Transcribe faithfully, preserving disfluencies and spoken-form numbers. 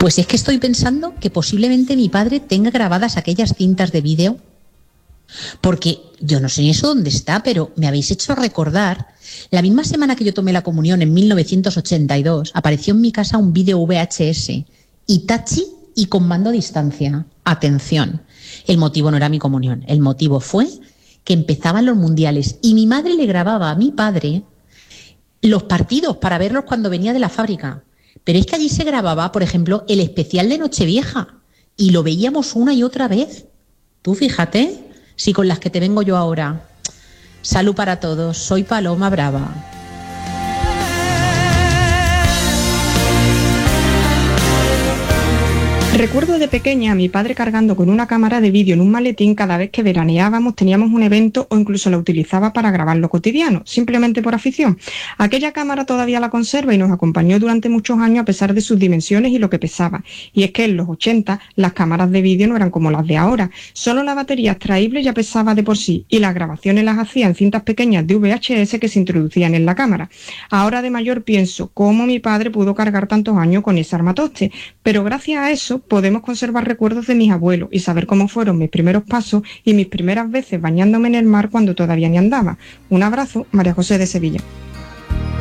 Pues es que estoy pensando que posiblemente mi padre tenga grabadas aquellas cintas de vídeo, porque yo no sé eso dónde está, pero me habéis hecho recordar, la misma semana que yo tomé la comunión en mil novecientos ochenta y dos, apareció en mi casa un vídeo V H S, Itachi y con mando a distancia. Atención, el motivo no era mi comunión, el motivo fue que empezaban los mundiales y mi madre le grababa a mi padre los partidos para verlos cuando venía de la fábrica. Pero es que allí se grababa, por ejemplo, el especial de Nochevieja y lo veíamos una y otra vez. Tú fíjate, si con las que te vengo yo ahora. Salud para todos, soy Paloma Brava. Recuerdo de pequeña a mi padre cargando con una cámara de vídeo en un maletín cada vez que veraneábamos, teníamos un evento o incluso la utilizaba para grabar lo cotidiano, simplemente por afición. Aquella cámara todavía la conserva y nos acompañó durante muchos años a pesar de sus dimensiones y lo que pesaba. Y es que en los ochenta las cámaras de vídeo no eran como las de ahora. Solo la batería extraíble ya pesaba de por sí y las grabaciones las hacía en cintas pequeñas de V H S que se introducían en la cámara. Ahora de mayor pienso cómo mi padre pudo cargar tantos años con ese armatoste, pero gracias a eso podemos conservar recuerdos de mis abuelos y saber cómo fueron mis primeros pasos y mis primeras veces bañándome en el mar cuando todavía ni andaba. Un abrazo, María José de Sevilla.